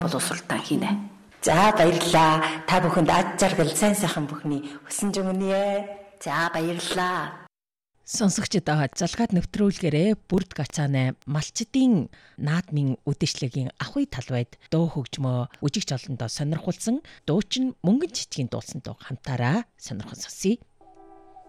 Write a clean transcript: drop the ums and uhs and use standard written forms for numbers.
боловсролтон хийнэ. За баярлалаа. Та бүхэнд ад жаргал сайн сайхан бүхний хүсэж өгнө. За баярлалаа. Сонсогчдод залгаад нэвтрүүлгээрээ бүрд гацаанаа малчдын наадмын үдэшлэгийн ахуй талбайд дуу хөгжмөө үжигч олондоо сонирхуулсан дуучин мөнгөн чичгийн дуулсан дуу хамтаараа сонирхон сонсъё.